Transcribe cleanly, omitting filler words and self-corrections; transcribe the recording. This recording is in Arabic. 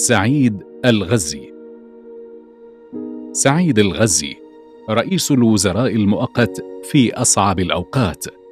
سعيد الغزي. سعيد الغزي رئيس الوزراء المؤقت في أصعب الأوقات،